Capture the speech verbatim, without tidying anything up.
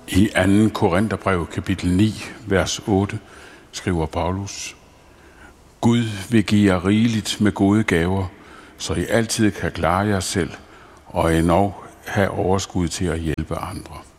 I anden Korintherbrev, kapitel ni, vers otte, skriver Paulus: Gud vil give jer rigeligt med gode gaver, så I altid kan klare jer selv og endnu have overskud til at hjælpe andre.